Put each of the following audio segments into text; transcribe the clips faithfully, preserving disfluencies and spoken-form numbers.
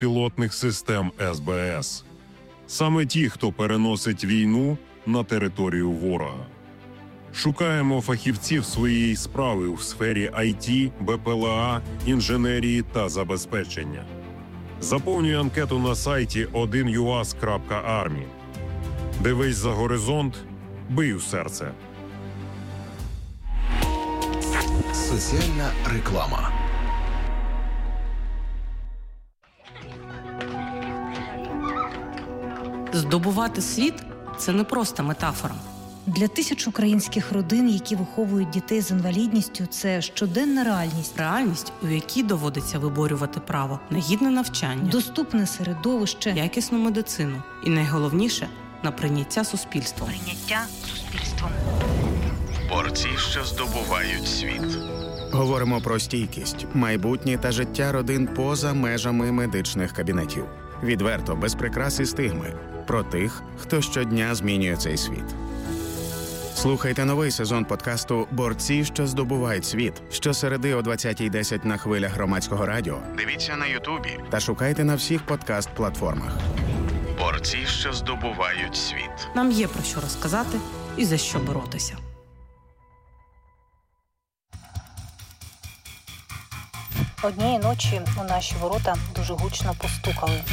безпілотних систем ес бе ес. Саме ті, хто переносить війну на територію ворога. Шукаємо фахівців своєї справи у сфері ай ті, бе пе ел а, інженерії та забезпечення. Заповнюй анкету на сайті один ю ас крапка армі. Дивись за горизонт, бий у серце. Соціальна реклама. Здобувати світ – це не просто метафора. Для тисяч українських родин, які виховують дітей з інвалідністю, це щоденна реальність. Реальність, у якій доводиться виборювати право на гідне навчання, доступне середовище, якісну медицину і, найголовніше, на прийняття суспільством. Прийняття суспільством. Борці, що здобувають світ. Говоримо про стійкість, майбутнє та життя родин поза межами медичних кабінетів. Відверто, без прикрас і стигми. Про тих, хто щодня змінює цей світ. Слухайте новий сезон подкасту «Борці, що здобувають світ» щосереди о двадцятій десять на хвилях Громадського радіо. Дивіться на Ютубі та шукайте на всіх подкаст-платформах. Борці, що здобувають світ. Нам є про що розказати і за що боротися. Однієї ночі у наші ворота дуже гучно постукали.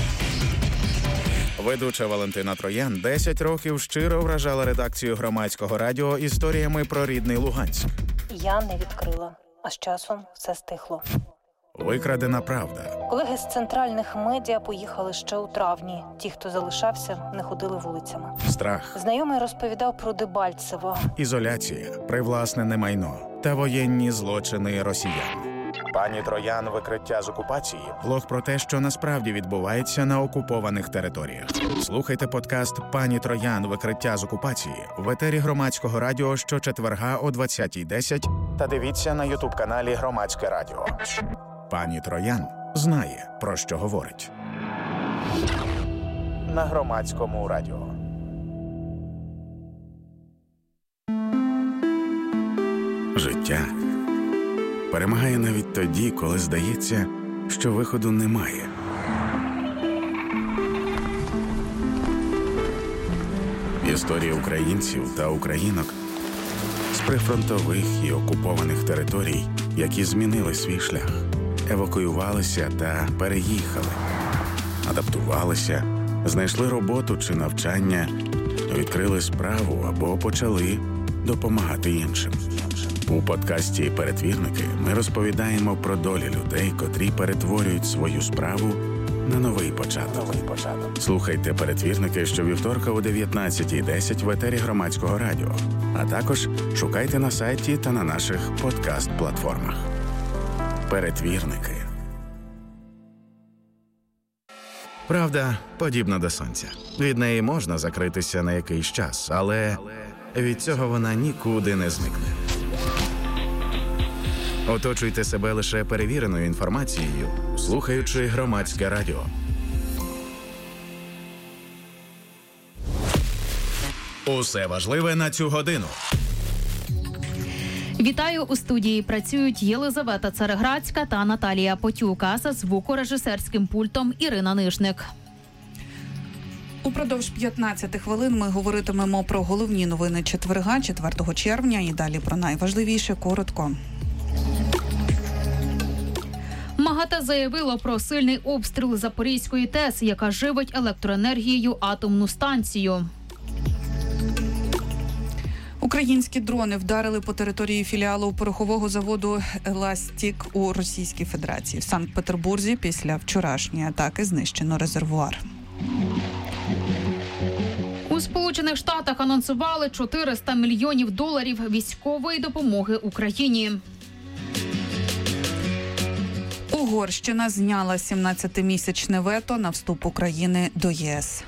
Ведуча Валентина Троян десять років щиро вражала редакцію Громадського радіо історіями про рідний Луганськ. Я не відкрила, а з часом все стихло. Викрадена правда. Колеги з центральних медіа поїхали ще у травні. Ті, хто залишався, не ходили вулицями. Страх. Знайомий розповідав про Дебальцево. Ізоляція, привласнене майно та воєнні злочини росіян. Пані Троян «Викриття з окупації» – блог про те, що насправді відбувається на окупованих територіях. Слухайте подкаст «Пані Троян. Викриття з окупації» в етері Громадського радіо щочетверга о двадцятій десять та дивіться на ютуб-каналі Громадське радіо. Пані Троян знає, про що говорить. На Громадському радіо. Життя перемагає навіть тоді, коли здається, що виходу немає. Історії українців та українок з прифронтових і окупованих територій, які змінили свій шлях, евакуювалися та переїхали, адаптувалися, знайшли роботу чи навчання, відкрили справу або почали допомагати іншим. У подкасті «Перетвірники» ми розповідаємо про долі людей, котрі перетворюють свою справу на новий початок. Слухайте «Перетвірники» щовівторка о дев'ятнадцятій десять в етері Громадського радіо, а також шукайте на сайті та на наших подкаст-платформах. «Перетвірники». Правда подібна до сонця. Від неї можна закритися на якийсь час, але від цього вона нікуди не зникне. Оточуйте себе лише перевіреною інформацією, слухаючи Громадське радіо. Усе важливе на цю годину. Вітаю, у студії працюють Єлизавета Цареградська та Наталія Потюка, за звукорежисерським пультом Ірина Нишник. Упродовж п'ятнадцяти хвилин ми говоритимемо про головні новини четверга, четвертого червня, і далі про найважливіше коротко. МАГАТЕ заявило про сильний обстріл Запорізької ТЕС, яка живить електроенергією атомну станцію. Українські дрони вдарили по території філіалу порохового заводу «Еластік» у Російській Федерації. В Санкт-Петербурзі після вчорашньої атаки знищено резервуар. У Сполучених Штатах анонсували чотириста мільйонів доларів військової допомоги Україні. Угорщина зняла сімнадцятимісячне вето на вступ України до ЄС.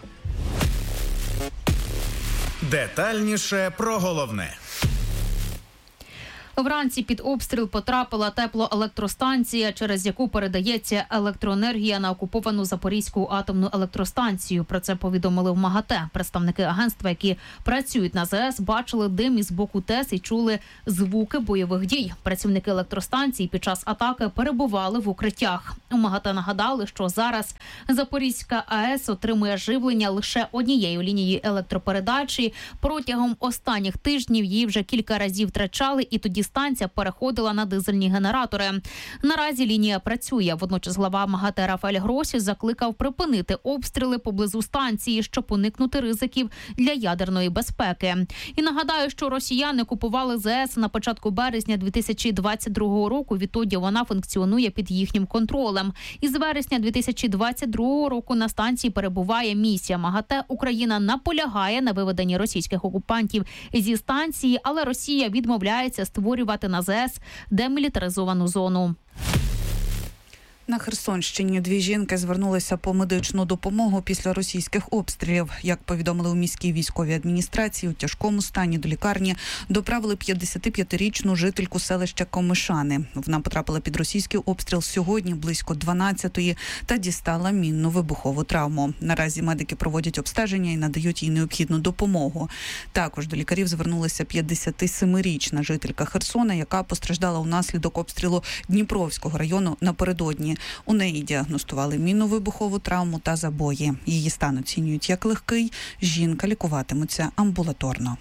Детальніше про головне. Вранці під обстріл потрапила теплоелектростанція, через яку передається електроенергія на окуповану Запорізьку атомну електростанцію. Про це повідомили в МАГАТЕ. Представники агентства, які працюють на ЗАЕС, бачили дим із боку ТЕС і чули звуки бойових дій. Працівники електростанції під час атаки перебували в укриттях. У МАГАТЕ нагадали, що зараз Запорізька АЕС отримує живлення лише однією лінією електропередачі. Протягом останніх тижнів її вже кілька разів втрачали, і тоді станція переходила на дизельні генератори. Наразі лінія працює. Водночас глава МАГАТЕ Рафаель Гросі закликав припинити обстріли поблизу станції, щоб уникнути ризиків для ядерної безпеки. І нагадаю, що росіяни купували ЗАЕС на початку березня дві тисячі двадцять другого року. Відтоді вона функціонує під їхнім контролем. Із вересня дві тисячі двадцять другого року на станції перебуває місія МАГАТЕ. Україна наполягає на виведенні російських окупантів зі станції, але Росія відмовляється створювати на ЗАЕС демілітаризовану зону. На Херсонщині дві жінки звернулися по медичну допомогу після російських обстрілів. Як повідомили у міській військовій адміністрації, у тяжкому стані до лікарні доправили п'ятдесятип'ятирічну жительку селища Комишани. Вона потрапила під російський обстріл сьогодні близько дванадцятої та дістала мінну вибухову травму. Наразі медики проводять обстеження і надають їй необхідну допомогу. Також до лікарів звернулася п'ятдесятисемирічна жителька Херсона, яка постраждала унаслідок обстрілу Дніпровського району напередодні. У неї діагностували мінну вибухову травму та забої. Її стан оцінюють як легкий. Жінка лікуватиметься амбулаторно.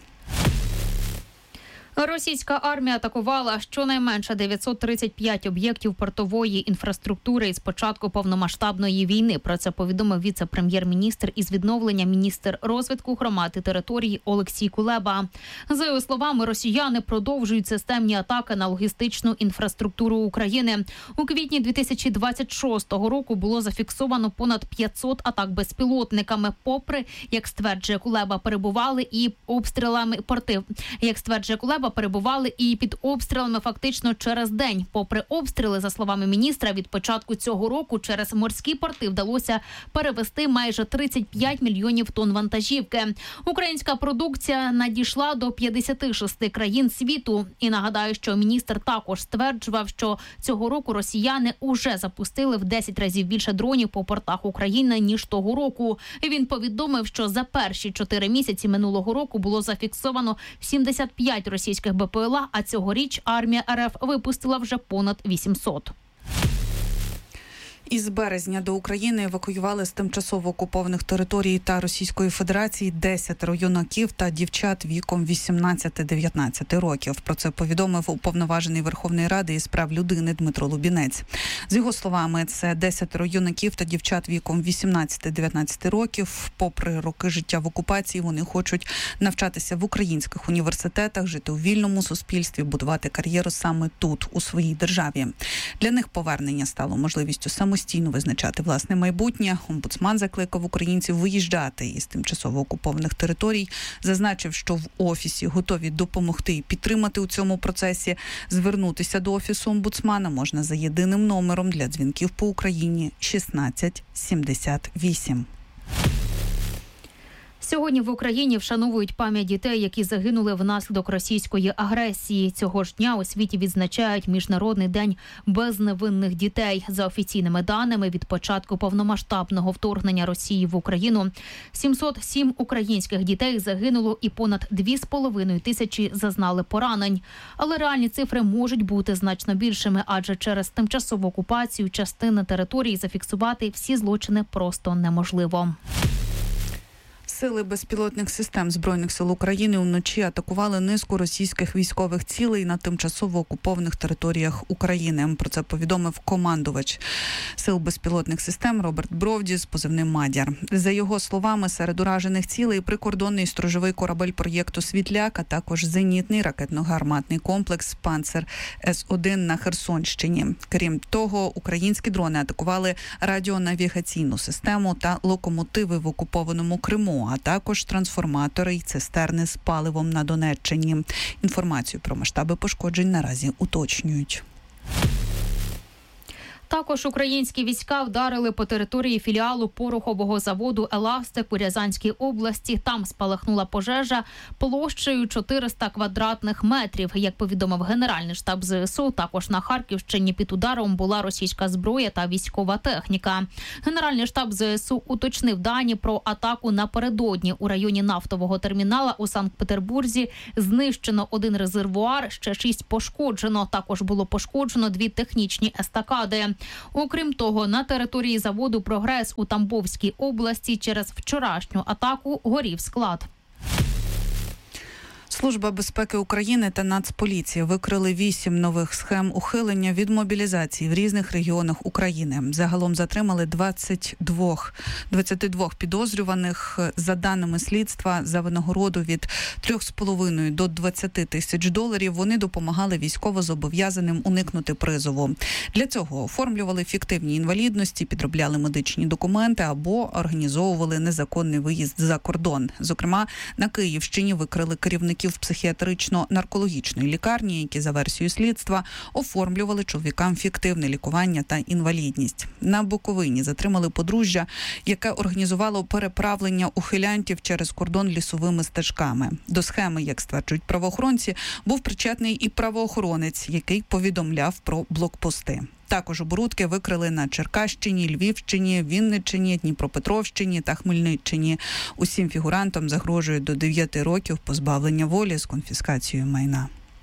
Російська армія атакувала щонайменше дев'ятсот тридцять п'ять об'єктів портової інфраструктури із початку повномасштабної війни. Про це повідомив віце-прем'єр-міністр із відновлення, міністр розвитку громад і території Олексій Кулеба. За його словами, росіяни продовжують системні атаки на логістичну інфраструктуру України. У квітні дві тисячі двадцять шостого року було зафіксовано понад п'ятсот атак безпілотниками. Попри, як стверджує Кулеба, перебували і обстрілами порти. Як стверджує Кулеба, перебували і під обстрілами фактично через день. Попри обстріли, за словами міністра, від початку цього року через морські порти вдалося перевезти майже тридцять п'ять мільйонів тонн вантажівки. Українська продукція надійшла до п'ятдесят шість країн світу. І нагадаю, що міністр також стверджував, що цього року росіяни уже запустили в десять разів більше дронів по портах України, ніж того року. Він повідомив, що за перші чотири місяці минулого року було зафіксовано сімдесят п'ять російських БПЛА, а цьогоріч армія РФ випустила вже понад вісімсот. Із березня до України евакуювали з тимчасово окупованих територій та Російської Федерації десять юнаків та дівчат віком вісімнадцять-дев'ятнадцять років. Про це повідомив уповноважений Верховної Ради із прав людини Дмитро Лубінець. З його словами, це десять юнаків та дівчат віком вісімнадцять-дев'ятнадцять років. Попри роки життя в окупації, вони хочуть навчатися в українських університетах, жити у вільному суспільстві, будувати кар'єру саме тут, у своїй державі. Для них повернення стало можливістю самостійно самостійно визначати власне майбутнє. Омбудсман закликав українців виїжджати із тимчасово окупованих територій. Зазначив, що в офісі готові допомогти і підтримати у цьому процесі. Звернутися до офісу омбудсмана можна за єдиним номером для дзвінків по Україні шістнадцять сімдесят вісім. Сьогодні в Україні вшановують пам'ять дітей, які загинули внаслідок російської агресії. Цього ж дня у світі відзначають Міжнародний день безневинних дітей. За офіційними даними, від початку повномасштабного вторгнення Росії в Україну сімсот сім українських дітей загинуло і понад дві з половиною тисячі зазнали поранень. Але реальні цифри можуть бути значно більшими, адже через тимчасову окупацію частини території зафіксувати всі злочини просто неможливо. Сили безпілотних систем Збройних сил України вночі атакували низку російських військових цілей на тимчасово окупованих територіях України. Про це повідомив командувач Сил безпілотних систем Роберт Бровді з позивним «Мадяр». За його словами, серед уражених цілей прикордонний сторожовий корабель проєкту «Світляк», а також зенітний ракетно-гарматний комплекс «Панцер С один» на Херсонщині. Крім того, українські дрони атакували радіонавігаційну систему та локомотиви в окупованому Криму, а також трансформатори і цистерни з паливом на Донеччині. Інформацію про масштаби пошкоджень наразі уточнюють. Також українські війська вдарили по території філіалу порохового заводу «Еластик» у Рязанській області. Там спалахнула пожежа площею чотириста квадратних метрів. Як повідомив Генеральний штаб ЗСУ, також на Харківщині під ударом була російська зброя та військова техніка. Генеральний штаб ЗСУ уточнив дані про атаку напередодні. У районі нафтового термінала у Санкт-Петербурзі знищено один резервуар, ще шість пошкоджено. Також було пошкоджено дві технічні естакади. Окрім того, на території заводу «Прогрес» у Тамбовській області через вчорашню атаку горів склад. Служба безпеки України та Нацполіція викрили вісім нових схем ухилення від мобілізації в різних регіонах України. Загалом затримали двадцять два, двадцять два підозрюваних. За даними слідства, за винагороду від три з половиною до двадцять тисяч доларів вони допомагали військовозобов'язаним уникнути призову. Для цього оформлювали фіктивні інвалідності, підробляли медичні документи або організовували незаконний виїзд за кордон. Зокрема, на Київщині викрили керівників психіатрично-наркологічної лікарні, які за версією слідства оформлювали чоловікам фіктивне лікування та інвалідність. На Буковині затримали подружжя, яке організувало переправлення ухилянтів через кордон лісовими стежками. До схеми, як стверджують правоохоронці, був причетний і правоохоронець, який повідомляв про блокпости. Також оборудки викрили на Черкащині, Львівщині, Вінниччині, Дніпропетровщині та Хмельниччині. Усім фігурантам загрожує до дев'яти років позбавлення волі з конфіскацією майна.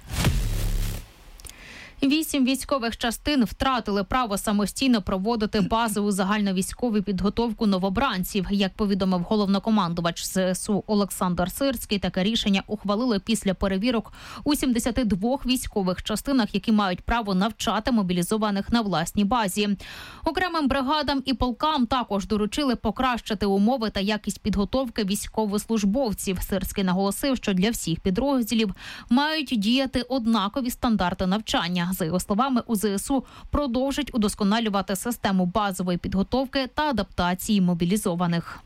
Вісім військових частин втратили право самостійно проводити базову загальновійськову підготовку новобранців. Як повідомив головнокомандувач ЗСУ Олександр Сирський, таке рішення ухвалили після перевірок у сімдесяти двох військових частинах, які мають право навчати мобілізованих на власній базі. Окремим бригадам і полкам також доручили покращити умови та якість підготовки військовослужбовців. Сирський наголосив, що для всіх підрозділів мають діяти однакові стандарти навчання. За його словами, у ЗСУ продовжить удосконалювати систему базової підготовки та адаптації мобілізованих.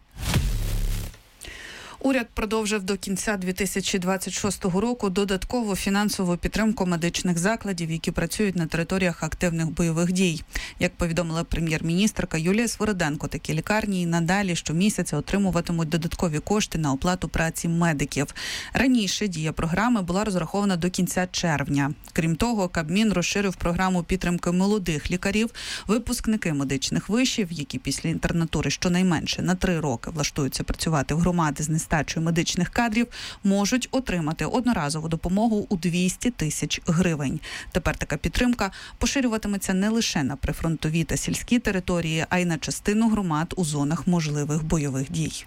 Уряд продовжив до кінця дві тисячі двадцять шостого року додаткову фінансову підтримку медичних закладів, які працюють на територіях активних бойових дій. Як повідомила прем'єр-міністерка Юлія Свериденко, такі лікарні і надалі щомісяця отримуватимуть додаткові кошти на оплату праці медиків. Раніше дія програми була розрахована до кінця червня. Крім того, Кабмін розширив програму підтримки молодих лікарів. Випускники медичних вишів, які після інтернатури щонайменше на три роки влаштуються працювати в громади з нестачею медичних кадрів, можуть отримати одноразову допомогу у двісті тисяч гривень. Тепер така підтримка поширюватиметься не лише на прифронтові та сільські території, а й на частину громад у зонах можливих бойових дій.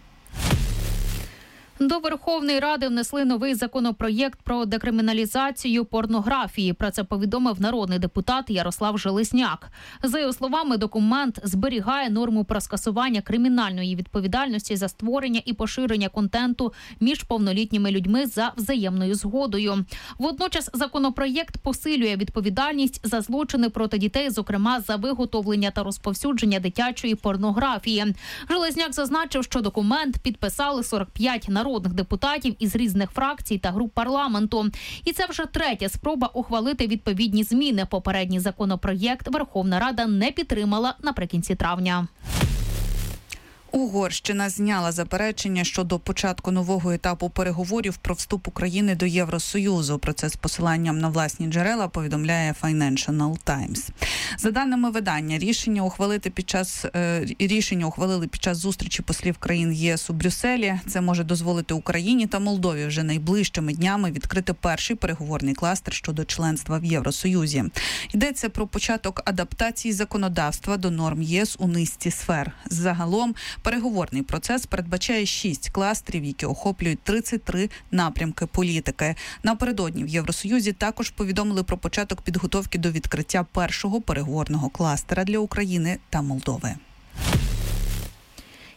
До Верховної Ради внесли новий законопроєкт про декриміналізацію порнографії. Про це повідомив народний депутат Ярослав Железняк. За його словами, документ зберігає норму про скасування кримінальної відповідальності за створення і поширення контенту між повнолітніми людьми за взаємною згодою. Водночас законопроєкт посилює відповідальність за злочини проти дітей, зокрема за виготовлення та розповсюдження дитячої порнографії. Железняк зазначив, що документ підписали сорок п'ять народних депутатів із різних фракцій та груп парламенту. І це вже третя спроба ухвалити відповідні зміни. Попередній законопроєкт Верховна Рада не підтримала наприкінці травня. Угорщина зняла заперечення щодо початку нового етапу переговорів про вступ України до Євросоюзу. Про це з посиланням на власні джерела повідомляє Financial Times. За даними видання, рішення ухвалити під час е, рішення ухвалили під час зустрічі послів країн ЄС у Брюсселі. Це може дозволити Україні та Молдові вже найближчими днями відкрити перший переговорний кластер щодо членства в Євросоюзі. Йдеться про початок адаптації законодавства до норм ЄС у низці сфер. Загалом переговорний процес передбачає шість кластерів, які охоплюють тридцять три напрямки політики. Напередодні в Євросоюзі також повідомили про початок підготовки до відкриття першого переговорного кластера для України та Молдови.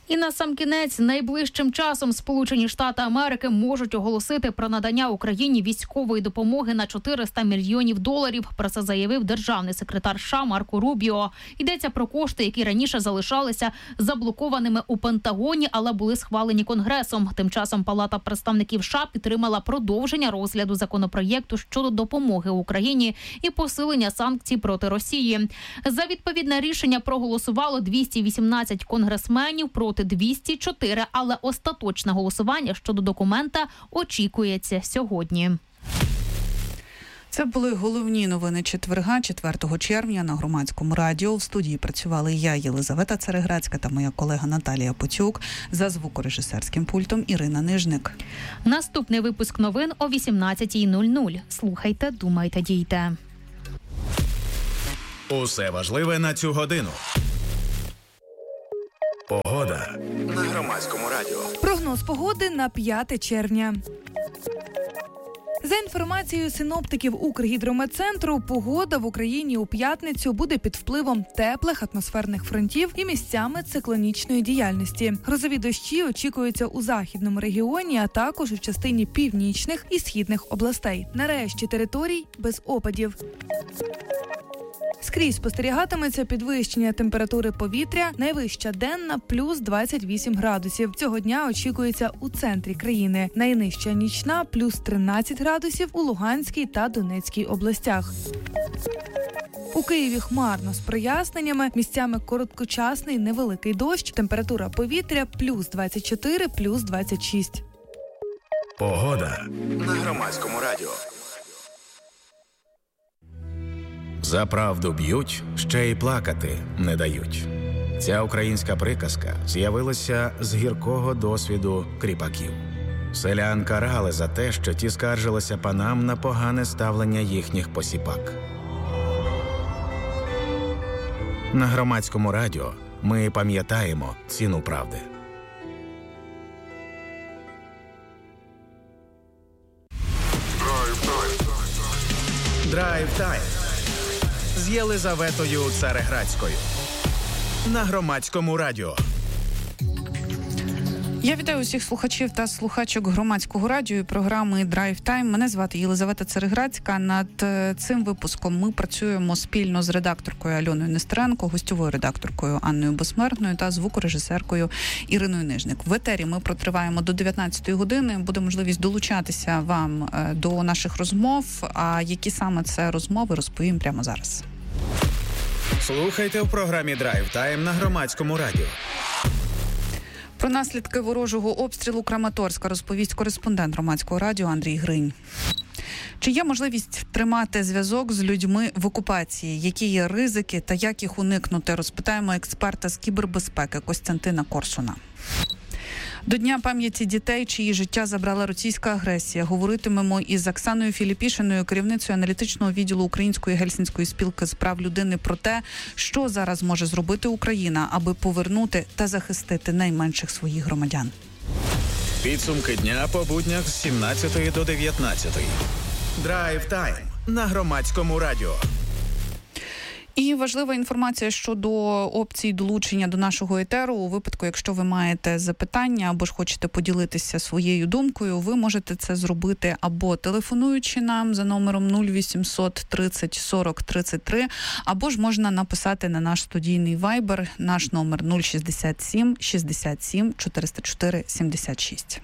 І на сам кінець, найближчим часом Сполучені Штати Америки можуть оголосити про надання Україні військової допомоги на чотириста мільйонів доларів. Про це заявив державний секретар США Марко Рубіо. Йдеться про кошти, які раніше залишалися заблокованими у Пентагоні, але були схвалені Конгресом. Тим часом Палата представників США підтримала продовження розгляду законопроєкту щодо допомоги Україні і посилення санкцій проти Росії. За відповідне рішення проголосувало двісті вісімнадцять конгресменів проти двісті чотири, але остаточне голосування щодо документа очікується сьогодні. Це були головні новини четверга, четвертого червня на Громадському радіо. В студії працювали я, Єлизавета Цареградська, та моя колега Наталія Потюк. За звукорежисерським пультом Ірина Нижник. Наступний випуск новин о вісімнадцятій нуль нуль. Слухайте, думайте, дійте. Усе важливе на цю годину. Погода на Громадському радіо. Прогноз погоди на п'яте червня. За інформацією синоптиків Укргідрометцентру, погода в Україні у п'ятницю буде під впливом теплих атмосферних фронтів і місцями циклонічної діяльності. Грозові дощі очікуються у західному регіоні, а також у частині північних і східних областей. Нарешті територій без опадів. Скрізь спостерігатиметься підвищення температури повітря, найвища денна – плюс двадцять вісім градусів. Цього дня очікується у центрі країни. Найнижча нічна – плюс тринадцять градусів у Луганській та Донецькій областях. У Києві хмарно з проясненнями, місцями короткочасний невеликий дощ, температура повітря – плюс двадцять чотири, плюс двадцять шість. Погода на Громадському радіо. За правду б'ють, ще й плакати не дають. Ця українська приказка з'явилася з гіркого досвіду кріпаків. Селян карали за те, що ті скаржилися панам на погане ставлення їхніх посіпак. На Громадському радіо ми пам'ятаємо ціну правди. Драйв-тайм з Єлизаветою Цареградською на Громадському радіо. Я вітаю усіх слухачів та слухачок Громадського радіо і програми Драйв Тайм. Мене звати Єлизавета Цареградська. Над цим випуском ми працюємо спільно з редакторкою Альоною Нестеренко, гостьовою редакторкою Анною Безсмертною та звукорежисеркою Іриною Нижник. В етері ми протриваємо до дев'ятнадцятої години. Буде можливість долучатися вам до наших розмов. А які саме це розмови, розповім прямо зараз. Слухайте в програмі Драйв Тайм на Громадському радіо. Про наслідки ворожого обстрілу Краматорська розповість кореспондент Громадського радіо Андрій Гринь. Чи є можливість тримати зв'язок з людьми в окупації? Які є ризики та як їх уникнути? Розпитаємо експерта з кібербезпеки Костянтина Корсуна. До Дня пам'яті дітей, чиї життя забрала російська агресія, говоритимемо із Оксаною Філіпішиною, керівницею аналітичного відділу Української гельсінської спілки з прав людини, про те, що зараз може зробити Україна, аби повернути та захистити найменших своїх громадян. Підсумки дня по буднях з сімнадцятої до дев'ятнадцятої. Драйв Тайм на Громадському радіо. І важлива інформація щодо опцій долучення до нашого етеру. У випадку, якщо ви маєте запитання або ж хочете поділитися своєю думкою, ви можете це зробити або телефонуючи нам за номером нуль вісімсот тридцять сорок тридцять три, або ж можна написати на наш студійний вайбер, наш номер нуль шістдесят сім шістдесят сім чотириста чотири сімдесят шість.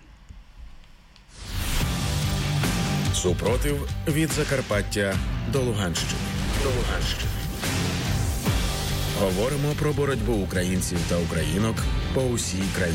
Супротив від Закарпаття до Луганщини. До Луганщини. Говоримо про боротьбу українців та українок по усій країні.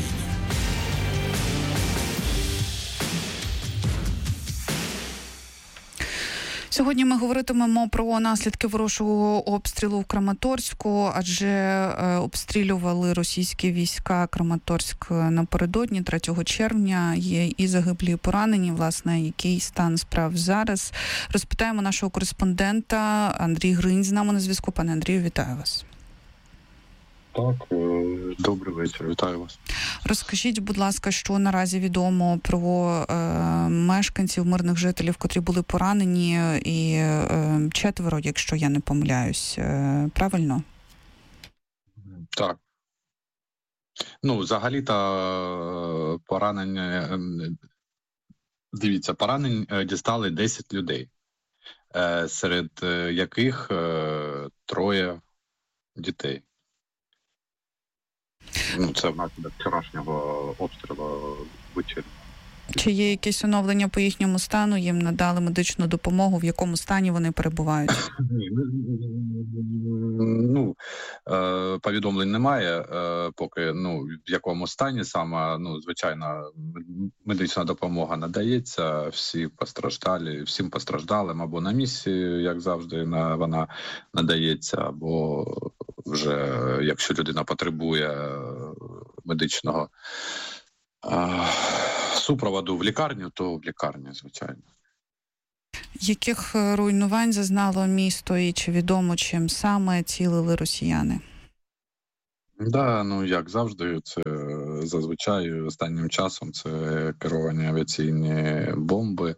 Сьогодні ми говоритимемо про наслідки ворожого обстрілу в Краматорську, адже е, обстрілювали російські війська Краматорськ напередодні, третього червня. Є і загиблі, і поранені. Власне, який стан справ зараз? Розпитаємо нашого кореспондента. Андрій Гринь з нами на зв'язку. Пане Андрію, вітаю вас. Так, добрий вечір, вітаю вас. Розкажіть, будь ласка, що наразі відомо про е, мешканців, мирних жителів, котрі були поранені, і е, четверо, якщо я не помиляюсь, е, правильно? Так. Ну, взагалі-то поранення, дивіться, поранень дістали десять людей, серед яких троє дітей. Ну, це внаслідок вчорашнього обстрілу ввечері. Чи є якісь оновлення по їхньому стану? Їм надали медичну допомогу, в якому стані вони перебувають? Ні, ну, повідомлень немає, поки, ну, в якому стані саме, ну, звичайно, медична допомога надається, всі постраждалі, всім постраждалим або на місці, як завжди, вона надається, або вже, якщо людина потребує медичного супроводу в лікарню, то в лікарні, звичайно. Яких руйнувань зазнало місто і чи відомо, чим саме цілили росіяни? Да, ну як завжди, це зазвичай останнім часом це керовані авіаційні бомби.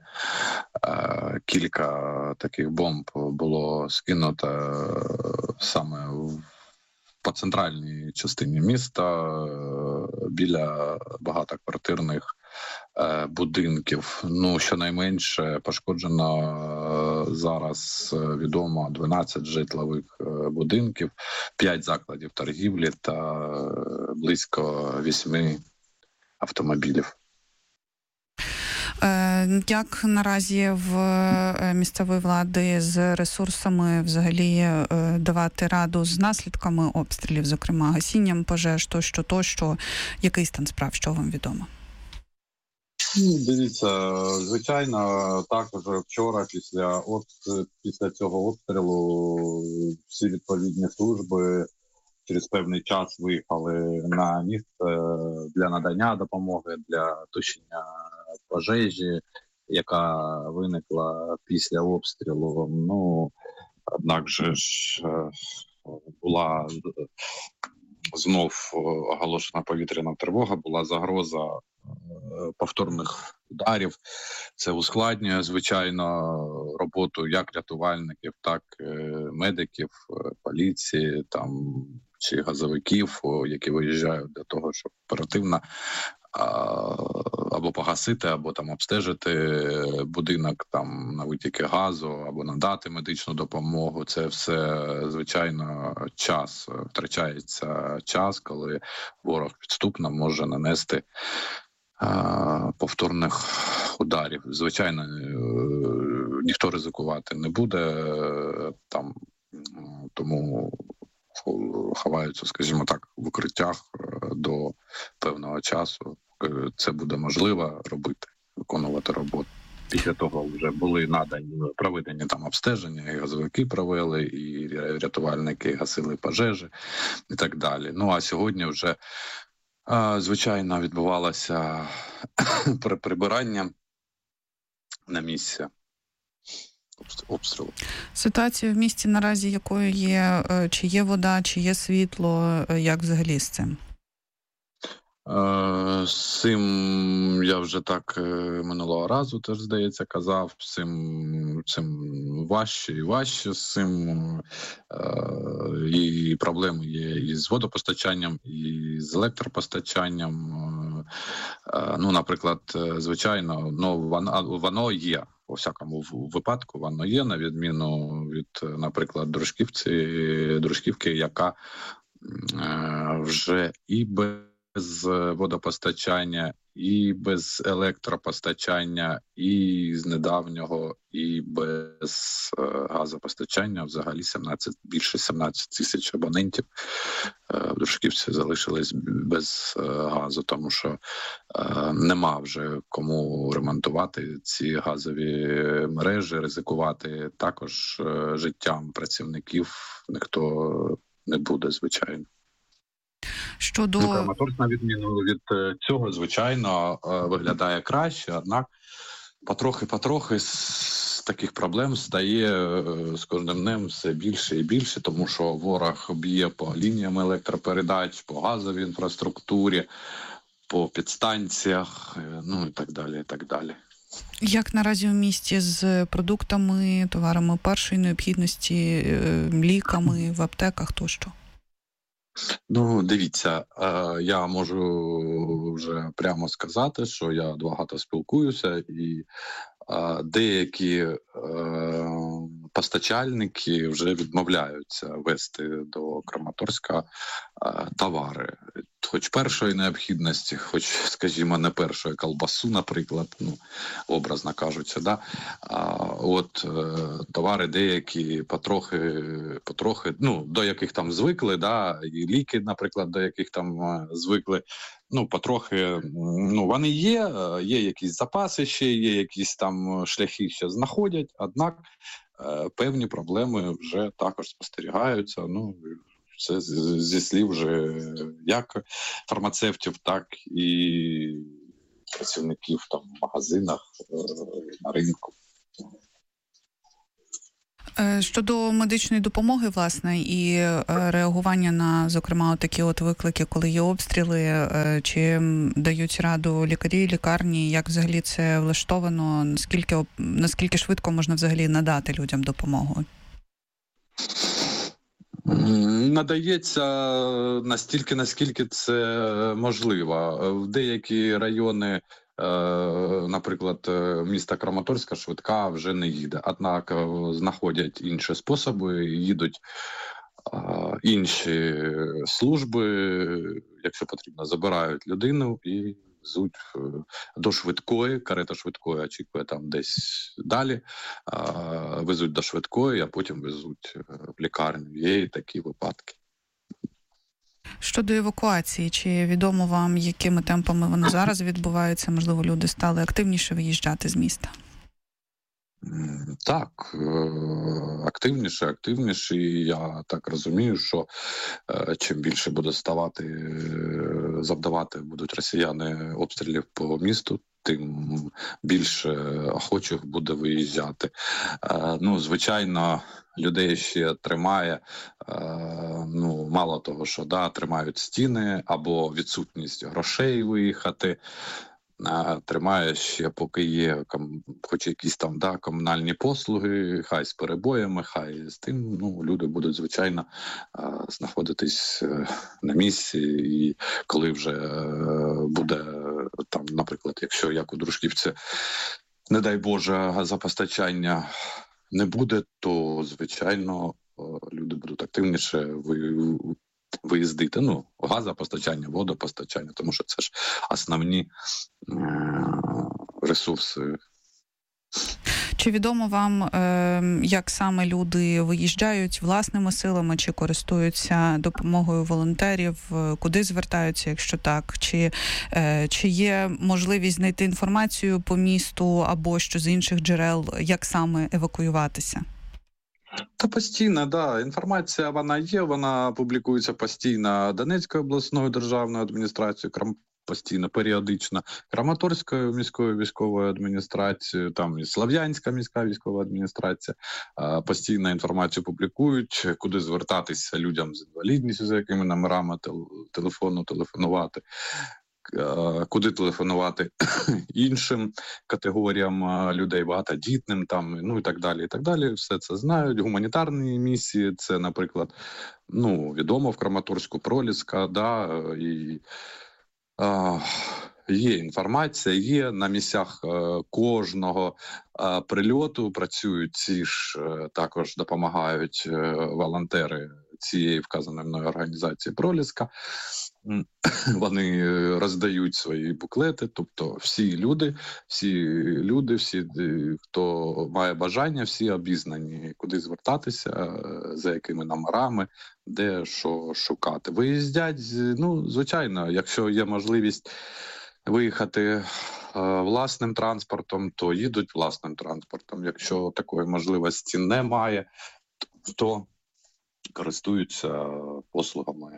Кілька таких бомб було скинуто саме в по центральній частині міста, біля багатоквартирних е, будинків. Ну, щонайменше пошкоджено е, зараз відомо дванадцять житлових е, будинків, п'ять закладів торгівлі та е, близько вісьми автомобілів. Як наразі в місцевої влади з ресурсами взагалі давати раду з наслідками обстрілів, зокрема гасінням пожеж, тощо, тощо, який стан справ, що вам відомо? Дивіться, звичайно, також вчора після, от, після цього обстрілу всі відповідні служби через певний час виїхали на місце для надання допомоги, для тушення пожежі, яка виникла після обстрілу. Ну, однак же ж була знов оголошена повітряна тривога, була загроза повторних ударів. Це ускладнює, звичайно, роботу як рятувальників, так і медиків, поліції, там, чи газовиків, які виїжджають для того, щоб оперативно або погасити, або там обстежити будинок там на витіки газу, або надати медичну допомогу. Це все, звичайно, час. Втрачається час, коли ворог підступно може нанести а, повторних ударів. Звичайно, ніхто ризикувати не буде там, тому ховаються, скажімо так, в укриттях до певного часу. Це буде можливо робити, виконувати роботу. Після того вже були надані, проведені там обстеження, і газовики провели, і рятувальники гасили пожежі і так далі. Ну, а сьогодні вже, звичайно, відбувалося прибирання на місці обстрілу. Ситуація в місті наразі якою є? Чи є вода, чи є світло? Як взагалі з цим? З цим я вже так минулого разу теж, здається, казав, з цим, цим важче і важче, з цим і проблеми є і з водопостачанням, і з електропостачанням. Ну, наприклад, звичайно, ну, воно, воно є. У всякому випадку воно є, на відміну від, наприклад, Дружківці, Дружківки, яка вже і без без водопостачання, і без електропостачання, і з недавнього, і без е, газопостачання. Взагалі сімнадцять, більше сімнадцять тисяч абонентів е, в Дружківці залишились без е, газу, тому що е, нема вже кому ремонтувати ці газові мережі, ризикувати також е, життям працівників ніхто не буде, звичайно. Щодо... Ну, Краматорськ, на відміну від цього, звичайно, виглядає краще, однак потрохи-потрохи з таких проблем стає з кожним днем все більше і більше, тому що ворог б'є по лініям електропередач, по газовій інфраструктурі, по підстанціях, ну і так далі, і так далі. Як наразі в місті з продуктами, товарами першої необхідності, ліками в аптеках тощо? Ну, дивіться, я можу вже прямо сказати, що я багато спілкуюся, і деякі постачальники вже відмовляються вести до Краматорська товари. Хоч першої необхідності, хоч, скажімо, не першої колбасу, наприклад, ну, образно кажучи, да? А от товари деякі потрохи, потрохи, ну, до яких там звикли, да? І ліки, наприклад, до яких там звикли, ну, потрохи, ну, вони є, є якісь запаси ще, є якісь там шляхи ще знаходять, однак певні проблеми вже також спостерігаються, ну, це зі слів вже як фармацевтів, так і працівників там в магазинах, на ринку. Щодо медичної допомоги, власне, і реагування на, зокрема, такі от виклики, коли є обстріли, чи дають раду лікарі, лікарні, як взагалі це влаштовано, наскільки, наскільки швидко можна взагалі надати людям допомогу? Надається настільки, наскільки це можливо. В деякі райони, наприклад, міста Краматорська швидка вже не їде. Однак знаходять інші способи, їдуть інші служби, якщо потрібно, забирають людину і везуть до швидкої, карета швидкої очікує там десь далі, везуть до швидкої, а потім везуть в лікарню. Є і такі випадки. Щодо евакуації, чи відомо вам, якими темпами вони зараз відбуваються? Можливо, люди стали активніше виїжджати з міста? Так, активніше, активніше. І я так розумію, що чим більше буде ставати, завдавати будуть росіяни обстрілів по місту, тим більше охочих буде виїжджати. Ну, звичайно, людей ще тримає, ну, мало того, що да, тримають стіни або відсутність грошей виїхати. Тримає ще, поки є хоч якісь там да, комунальні послуги, хай з перебоями, хай з тим, ну, люди будуть, звичайно, знаходитись на місці, і коли вже буде, там, наприклад, якщо як у Дружківці, не дай Боже, газопостачання не буде, то, звичайно, люди будуть активніше виїздити. Ну, газопостачання, водопостачання, тому що це ж основні е- ресурси. Чи відомо вам, е- як саме люди виїжджають власними силами, чи користуються допомогою волонтерів, куди звертаються, якщо так? Чи, е- чи є можливість знайти інформацію по місту або що з інших джерел, як саме евакуюватися? Та постійно, да. Інформація, вона є, вона публікується постійно Донецькою обласною державною адміністрацією, Крам... постійно, періодично, Краматорською міською військовою адміністрацією, там і Слов'янська міська військова адміністрація. Постійно інформацію публікують, куди звертатися людям з інвалідністю, за якими номерами телефону телефонувати. Куди телефонувати іншим категоріям людей, багатодітним, там, ну і так далі, і так далі. Все це знають. Гуманітарні місії, це, наприклад, ну, відомо в Краматорську, Проліска, да, і а, є інформація, є на місцях кожного а, прильоту, працюють ці ж, також допомагають волонтери цієї вказаної мною організації Проліска. Вони роздають свої буклети, тобто всі люди, всі люди, всі, хто має бажання, всі обізнані, куди звертатися, за якими номерами, де що шукати. Виїздять, ну, звичайно, якщо є можливість виїхати власним транспортом, то їдуть власним транспортом. Якщо такої можливості немає, то користуються послугами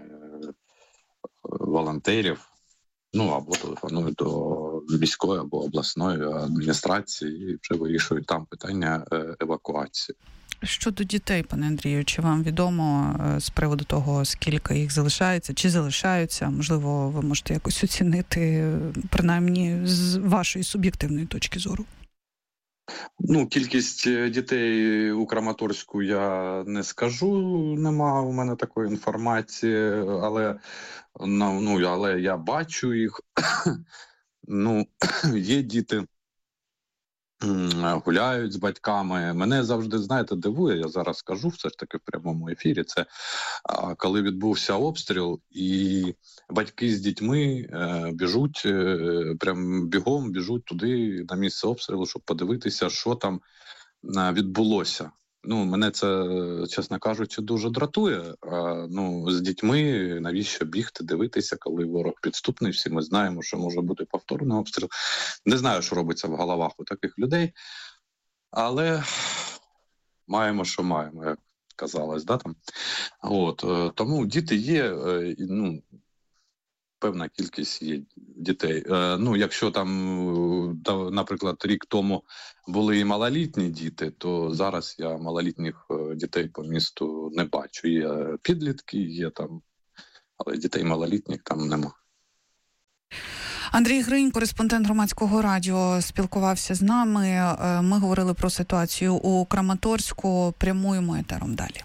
волонтерів, ну, або телефонують до міської або обласної адміністрації і вже вирішують там питання евакуації. Щодо дітей, пане Андрію, чи вам відомо з приводу того, скільки їх залишається, чи залишаються? Можливо, ви можете якось оцінити, принаймні, з вашої суб'єктивної точки зору? Ну, кількість дітей у Краматорську я не скажу, нема у мене такої інформації, але, ну, але я бачу їх. Ну, є діти, гуляють з батьками. Мене завжди, знаєте, дивує, я зараз скажу все ж таки в прямому ефірі, це коли відбувся обстріл, і батьки з дітьми біжуть, прям бігом біжуть туди, на місце обстрілу, щоб подивитися, що там відбулося. Ну, мене це, чесно кажучи, дуже дратує. А, ну, з дітьми навіщо бігти, дивитися, коли ворог підступний? Всі ми знаємо, що може бути повторний обстріл. Не знаю, що робиться в головах у таких людей, але маємо, що маємо, як казалось, да, там. От, тому діти є, ну, певна кількість є дітей. Е, ну, якщо там, наприклад, рік тому були і малолітні діти, то зараз я малолітніх дітей по місту не бачу. Є підлітки, є там, але дітей малолітніх там нема. Андрій Гринь, кореспондент Громадського радіо, спілкувався з нами. Ми говорили про ситуацію у Краматорську. Прямуємо етером далі.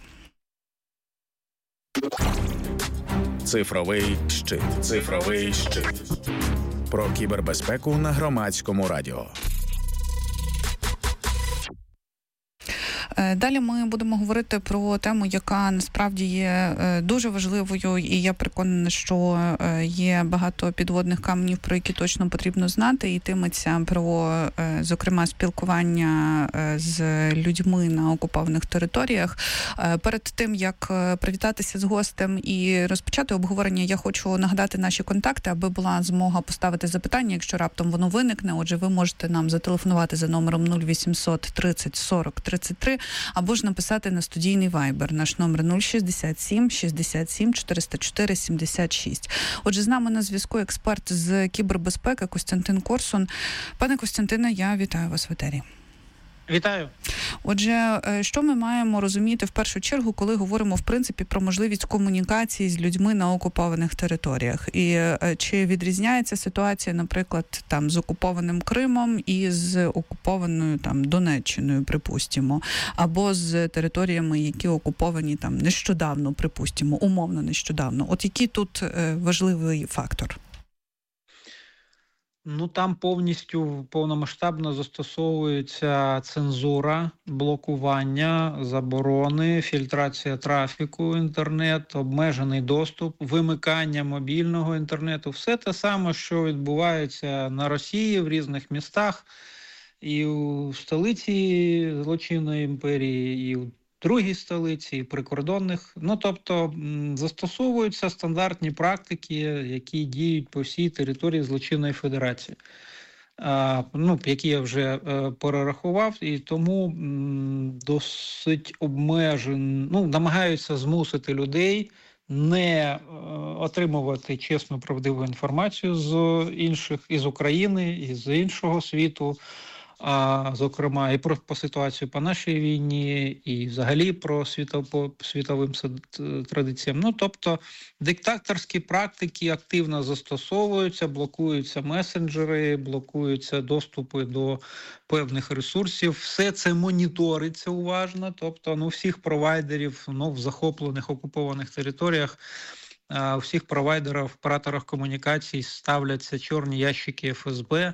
Цифровий щит. Цифровий щит. Про кібербезпеку на Громадському радіо. Далі ми будемо говорити про тему, яка насправді є дуже важливою, і я переконана, що є багато підводних каменів, про які точно потрібно знати. Йтиметься про, зокрема, спілкування з людьми на окупованих територіях. Перед тим, як привітатися з гостем і розпочати обговорення, я хочу нагадати наші контакти, аби була змога поставити запитання, якщо раптом воно виникне. Отже, ви можете нам зателефонувати за номером нуль вісімсот тридцять сорок тридцять три, або ж написати на студійний вайбер. Наш номер нуль шістдесят сім шістдесят сім чотириста чотири сімдесят шість. Отже, з нами на зв'язку експерт з кібербезпеки Костянтин Корсун. Пане Костянтине, я вітаю вас в етері. Вітаю. Отже, що ми маємо розуміти в першу чергу, коли говоримо, в принципі, про можливість комунікації з людьми на окупованих територіях? І чи відрізняється ситуація, наприклад, там з окупованим Кримом і з окупованою там Донеччиною, припустимо, або з територіями, які окуповані там нещодавно, припустимо, умовно нещодавно? От який тут важливий фактор? Ну, там повністю, повномасштабно застосовується цензура, блокування, заборони, фільтрація трафіку, інтернет, обмежений доступ, вимикання мобільного інтернету. Все те саме, що відбувається на Росії в різних містах, і у столиці злочинної імперії, і у другій столиці, і прикордонних. Ну, тобто застосовуються стандартні практики, які діють по всій території злочинної федерації, а, ну, які я вже е, перерахував, і тому м, досить обмежен, ну, намагаються змусити людей не е, отримувати чесну, правдиву інформацію з інших, із України, із іншого світу, а, зокрема, і про по ситуацію по нашій війні, і взагалі про світов, по світовим традиціям. Ну, тобто, диктаторські практики активно застосовуються, блокуються месенджери, блокуються доступи до певних ресурсів. Все це моніториться уважно, тобто, ну, всіх провайдерів, ну, в захоплених окупованих територіях, у всіх провайдерів, операторах комунікацій ставляться чорні ящики еф ес бе,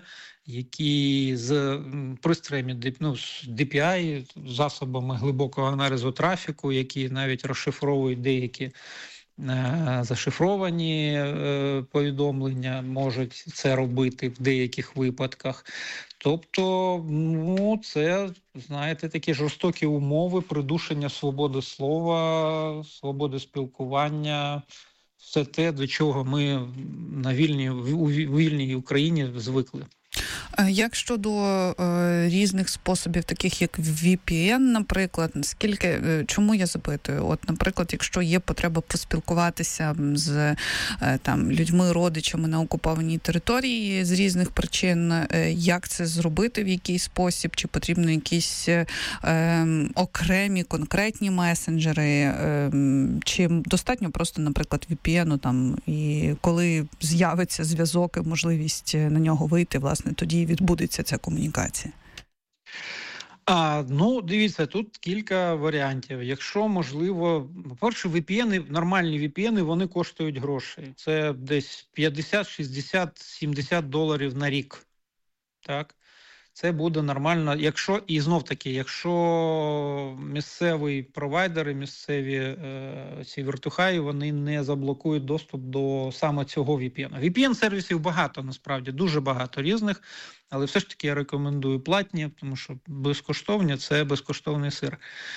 які з пристроями, ну, з ді пі ай, засобами глибокого аналізу трафіку, які навіть розшифровують деякі е, зашифровані е, повідомлення, можуть це робити в деяких випадках. Тобто, ну, це, знаєте, такі жорстокі умови придушення свободи слова, свободи спілкування. Все те, до чого ми на вільній, у вільній Україні звикли. Як щодо е, різних способів, таких як ві пі ен, наприклад, наскільки, е, чому я запитую? От, наприклад, якщо є потреба поспілкуватися з е, там людьми, родичами на окупованій території з різних причин, е, як це зробити, в який спосіб, чи потрібно якісь е, окремі конкретні месенджери, е, чи достатньо просто, наприклад, ві пі ен, там, і коли з'явиться зв'язок і можливість на нього вийти, власне, тоді відбудеться ця комунікація? А, ну, дивіться, тут кілька варіантів. Якщо, можливо, по-перше, ві пі ен, нормальні ві пі ен, вони коштують грошей. Це десь п'ятдесят, шістдесят, сімдесят доларів на рік. Так? Це буде нормально. Якщо, і знов-таки, якщо місцеві провайдери, місцеві е, ці вертухаї, вони не заблокують доступ до саме цього ві пі ен. ві пі ен-сервісів багато, насправді, дуже багато різних, але все ж таки я рекомендую платні, тому що безкоштовні – це безкоштовний сир.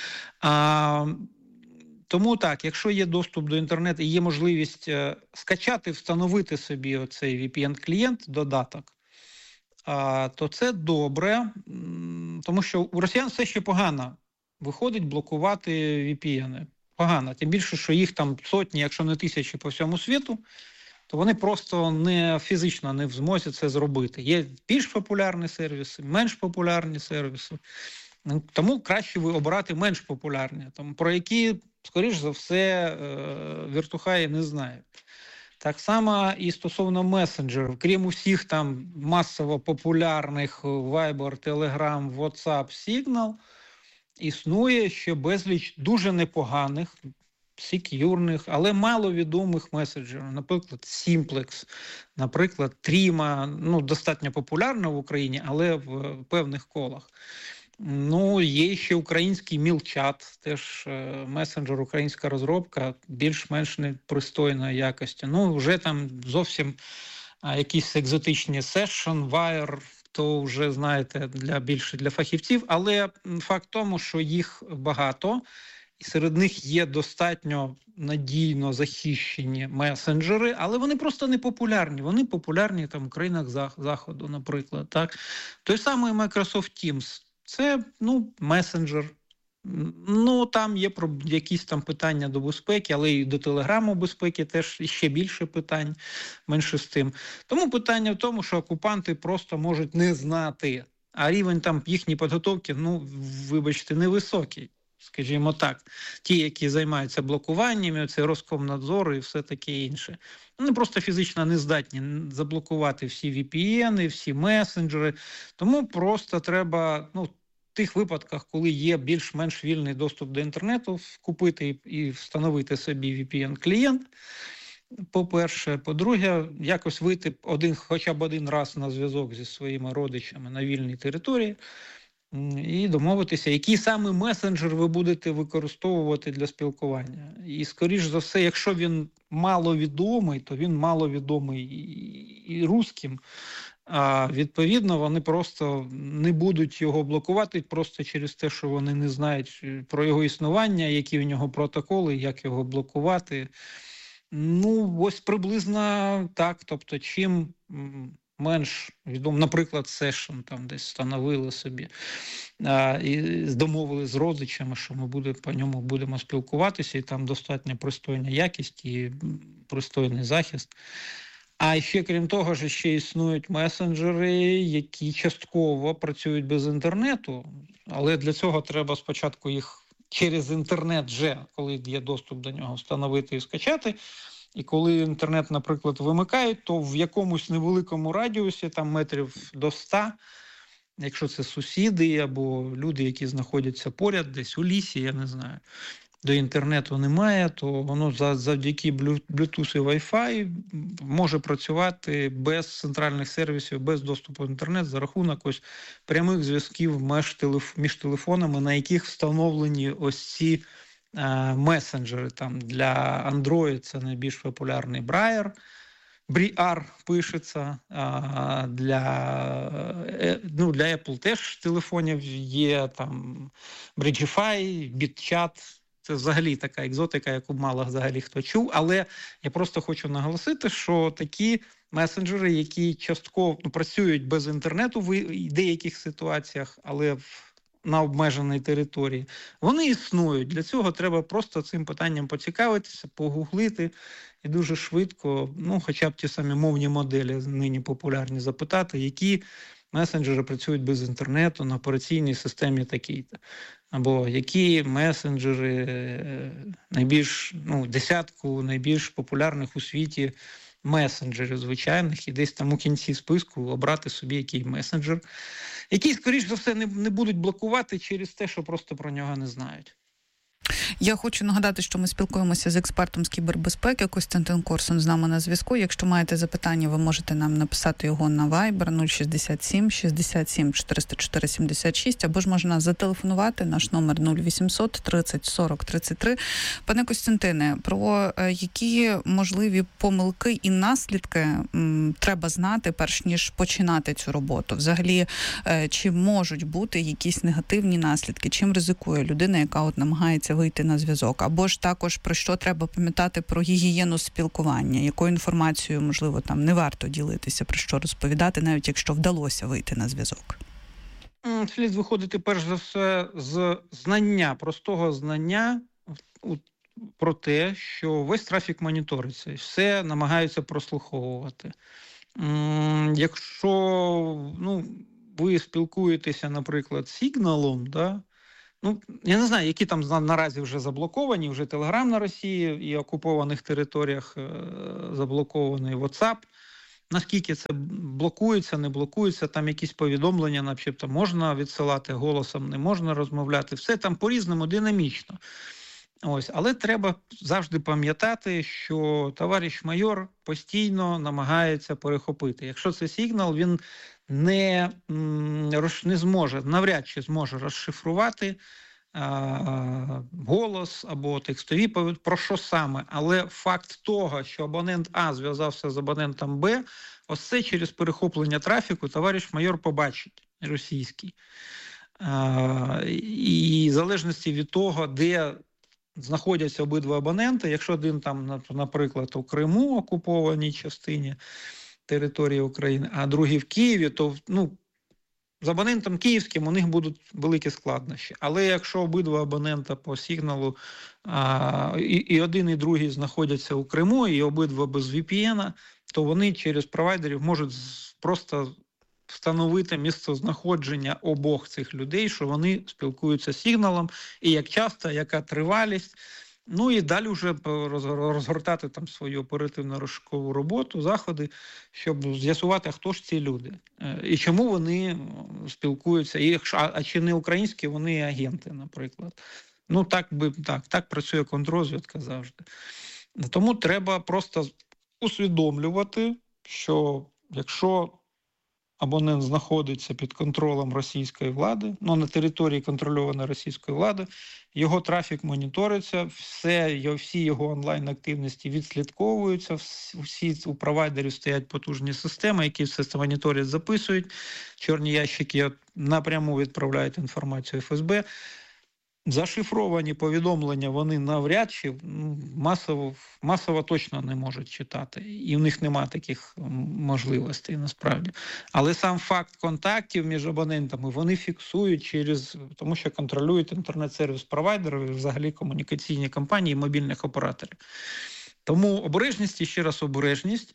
А, тому так, якщо є доступ до інтернету і є можливість е, скачати, встановити собі оцей ві пі ен-клієнт, додаток, А, то це добре, тому що у росіян все ще погано виходить блокувати ві пі ен. Погано. Тим більше, що їх там сотні, якщо не тисячі по всьому світу, то вони просто не фізично не в змозі це зробити. Є більш популярні сервіси, менш популярні сервіси. Тому краще ви обирати менш популярні, тому, про які, скоріш за все, віртухаї не знають. Так само і стосовно месенджерів. Крім усіх там масово популярних Viber, Telegram, WhatsApp, Signal, існує ще безліч дуже непоганих, сек'юрних, але маловідомих месенджерів. Наприклад, Simplex, наприклад, Trima, ну, достатньо популярна в Україні, але в певних колах. Ну, є ще український MailChat, теж е, месенджер, українська розробка, більш-менш непристойної якості. Ну, вже там зовсім а, якісь екзотичні Session, Wire, то вже, знаєте, для, більше для фахівців. Але факт тому, що їх багато, і серед них є достатньо надійно захищені месенджери, але вони просто не популярні. Вони популярні там в країнах Заходу, наприклад. Так? Той самий Microsoft Teams. Це, ну, месенджер. Ну, там є якісь там питання до безпеки, але і до телеграму безпеки теж ще більше питань, менше з тим. Тому питання в тому, що окупанти просто можуть не знати, а рівень там їхньої підготовки, ну, вибачте, невисокий, скажімо так. Ті, які займаються блокуваннями, це Роскомнадзор і все таке інше. Вони просто фізично не здатні заблокувати всі ві пі ен, всі месенджери. Тому просто треба, ну, в тих випадках, коли є більш-менш вільний доступ до інтернету, купити і встановити собі ві пі ен-клієнт, по-перше. По-друге, якось вийти один, хоча б один раз на зв'язок зі своїми родичами на вільній території, і домовитися, який саме месенджер ви будете використовувати для спілкування. І, скоріш за все, якщо він маловідомий, то він маловідомий і русським. А відповідно, вони просто не будуть його блокувати просто через те, що вони не знають про його існування, які в нього протоколи, як його блокувати. Ну, ось приблизно так. Тобто, чим менш відомо, наприклад, Session там десь встановили собі а, і домовили з родичами, що ми буде, по ньому будемо спілкуватися, і там достатньо пристойна якість і пристойний захист. А ще, крім того, що ще існують месенджери, які частково працюють без інтернету, але для цього треба спочатку їх через інтернет вже, коли є доступ до нього, встановити і скачати. І коли інтернет, наприклад, вимикають, то в якомусь невеликому радіусі, там метрів до ста, якщо це сусіди або люди, які знаходяться поряд, десь у лісі, я не знаю, до інтернету немає, то воно завдяки Bluetooth і Wi-Fi може працювати без центральних сервісів, без доступу в інтернет за рахунок ось прямих зв'язків між телефонами, на яких встановлені ось ці е, месенджери. Там для Android це найбільш популярний Briar, Briar пишеться, а для, ну, для Apple теж телефонів є там Bridgefy, BitChat. Це взагалі така екзотика, яку мало взагалі хто чув. Але я просто хочу наголосити, що такі месенджери, які частково, ну, працюють без інтернету в деяких ситуаціях, але в, на обмеженій території, вони існують. Для цього треба просто цим питанням поцікавитися, погуглити і дуже швидко, ну, хоча б ті самі мовні моделі нині популярні, запитати, які месенджери працюють без інтернету на операційній системі такій-то. Або які месенджери найбільш, ну, десятку найбільш популярних у світі месенджерів звичайних, і десь там у кінці списку обрати собі який месенджер які, скоріш за все, не, не будуть блокувати через те, що просто про нього не знають. Я хочу нагадати, що ми спілкуємося з експертом з кібербезпеки. Костянтин Корсун з нами на зв'язку. Якщо маєте запитання, ви можете нам написати його на Viber нуль шістдесят сім шістдесят сім чотириста чотири сімдесят шість, або ж можна зателефонувати, наш номер нуль вісімсот тридцять сорок тридцять три. Пане Костянтине, про які можливі помилки і наслідки м, треба знати, перш ніж починати цю роботу? Взагалі, чи можуть бути якісь негативні наслідки? Чим ризикує людина, яка от намагається вийти на зв'язок? Або ж також про що треба пам'ятати про гігієну спілкування? Якою інформацією, можливо, там не варто ділитися, про що розповідати, навіть якщо вдалося вийти на зв'язок? Слід виходити, перш за все, з знання, простого знання про те, що весь трафік моніториться, і все намагаються прослуховувати. Якщо, ну, ви спілкуєтеся, наприклад, з сигналом, да, ну, я не знаю, які там наразі вже заблоковані, вже Телеграм на Росії і окупованих територіях е- заблокований WhatsApp. Наскільки це блокується, не блокується, там якісь повідомлення, начебто можна відсилати голосом, не можна розмовляти. Все там по-різному, динамічно. Ось, але треба завжди пам'ятати, що товариш майор постійно намагається перехопити. Якщо це сигнал, він не, не зможе, навряд чи зможе розшифрувати а, голос або текстові повідомлення, про що саме. Але факт того, що абонент А зв'язався з абонентом Б, ось це через перехоплення трафіку товариш майор побачить російський. А, і в залежності від того, де знаходяться обидва абоненти, якщо один там, наприклад, у Криму, окупованій частині території України, а другий в Києві, то, ну, з абонентом київським у них будуть великі складнощі. Але якщо обидва абонента по сигналу, а, і, і один, і другий знаходяться у Криму, і обидва без ві пі ен, то вони через провайдерів можуть просто встановити місцезнаходження обох цих людей, що вони спілкуються з сигналом, і як часто, яка тривалість. Ну і далі вже розгортати там свою оперативно-розшукову роботу, заходи, щоб з'ясувати, хто ж ці люди і чому вони спілкуються. І якщо, а чи не українські, вони агенти, наприклад. Ну так би так, так працює контррозвідка завжди. Тому треба просто усвідомлювати, що якщо абонент знаходиться під контролем російської влади, ну, на території контрольованої російської влади, його трафік моніториться, все, всі його онлайн-активності відслідковуються, всі у провайдерів стоять потужні системи, які все це моніторять, записують, чорні ящики напряму відправляють інформацію еф ес бе. Зашифровані повідомлення вони навряд чи масово, масово точно не можуть читати. І в них немає таких можливостей насправді. Але сам факт контактів між абонентами вони фіксують через, тому що контролюють інтернет-сервіс провайдерів і взагалі комунікаційні компанії і мобільних операторів. Тому обережність і ще раз обережність.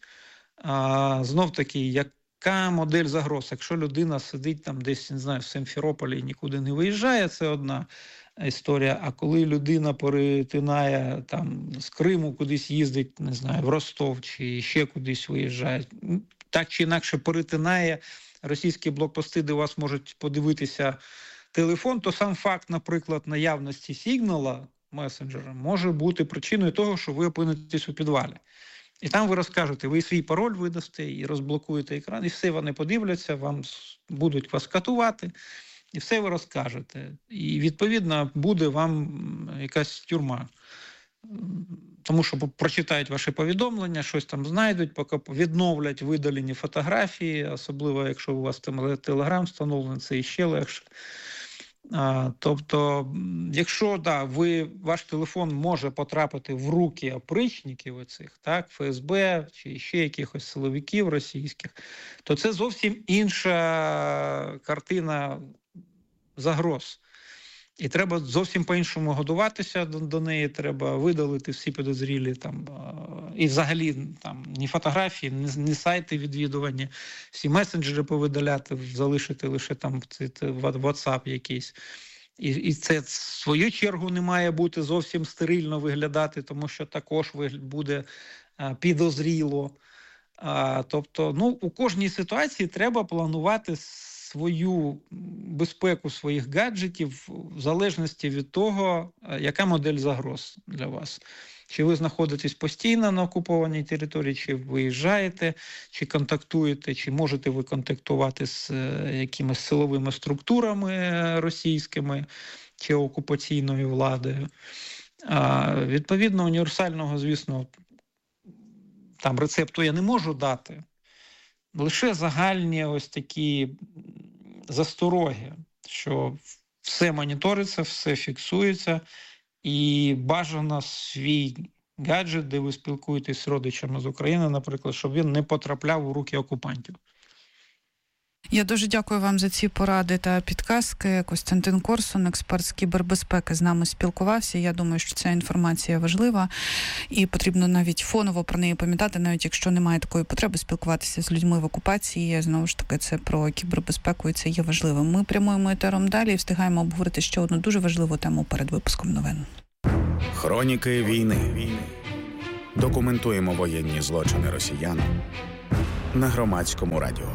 А, знов-таки, яка модель загроз? Якщо людина сидить там десь, не знаю, в Симферополі і нікуди не виїжджає, це одна історія. А коли людина перетинає там з Криму, кудись їздить, не знаю, в Ростов чи ще кудись виїжджає, так чи інакше перетинає російські блокпости, де у вас можуть подивитися телефон, то сам факт, наприклад, наявності сигнала месенджера може бути причиною того, що ви опинитесь у підвалі. І там ви розкажете, ви свій пароль видасте і розблокуєте екран, і все вони подивляться, вам будуть вас катувати, і все ви розкажете. І, відповідно, буде вам якась тюрма. Тому що прочитають ваші повідомлення, щось там знайдуть, поки відновлять видалені фотографії, особливо якщо у вас там Телеграм встановлений, це іще легше. А, тобто, якщо да, ви, ваш телефон може потрапити в руки опричників оцих, так, еф ес бе чи ще якихось силовиків російських, то це зовсім інша картина загроз. І треба зовсім по-іншому годуватися до, до неї, треба видалити всі підозрілі там, і взагалі там ні фотографії, ні, ні сайти відвідування, всі месенджери повидаляти, залишити лише там WhatsApp якийсь. І, і це в свою чергу не має бути зовсім стерильно виглядати, тому що також буде а, підозріло. А, тобто, ну, у кожній ситуації треба планувати свою безпеку своїх гаджетів в залежності від того, яка модель загроз для вас. Чи ви знаходитесь постійно на окупованій території, чи виїжджаєте, чи контактуєте, чи можете ви контактувати з якимись силовими структурами російськими, чи окупаційною владою. А, відповідно, універсального, звісно, там рецепту я не можу дати. Лише загальні ось такі застороги, що все моніториться, все фіксується, і бажано свій гаджет, де ви спілкуєтесь з родичами з України, наприклад, щоб він не потрапляв у руки окупантів. Я дуже дякую вам за ці поради та підказки. Костянтин Корсун, експерт з кібербезпеки, з нами спілкувався. Я думаю, що ця інформація важлива і потрібно навіть фоново про неї пам'ятати, навіть якщо немає такої потреби спілкуватися з людьми в окупації. Знову ж таки, це про кібербезпеку і це є важливим. Ми прямуємо етером далі і встигаємо обговорити ще одну дуже важливу тему перед випуском новин. Хроніки війни. Документуємо воєнні злочини росіян на Громадському радіо.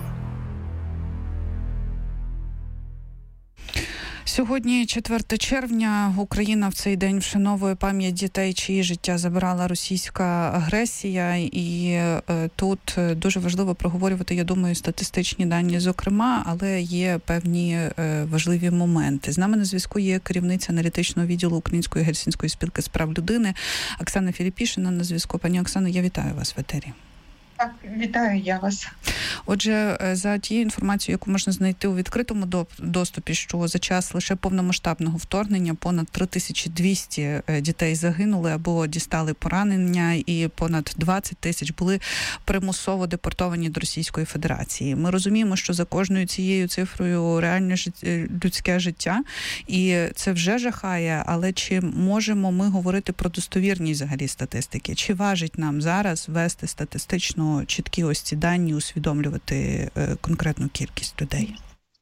Сьогодні, четвертого червня, Україна в цей день вшановує пам'ять дітей, чиї життя забирала російська агресія. І е, тут дуже важливо проговорювати, я думаю, статистичні дані, зокрема, але є певні е, важливі моменти. З нами на зв'язку є керівниця аналітичного відділу Української Гельсінської спілки з прав людини Оксана Філіпішина на зв'язку. Пані Оксано, я вітаю вас в етері. Так, вітаю я вас. Отже, за тією інформацією, яку можна знайти у відкритому доступі, що за час лише повномасштабного вторгнення понад три тисячі двісті дітей загинули або дістали поранення, і понад двадцять тисяч були примусово депортовані до Російської Федерації. Ми розуміємо, що за кожною цією цифрою реальне людське життя, і це вже жахає, але чи можемо ми говорити про достовірність взагалі статистики? Чи важить нам зараз вести статистично чіткі ось ці дані, усвідомлювати е, конкретну кількість людей?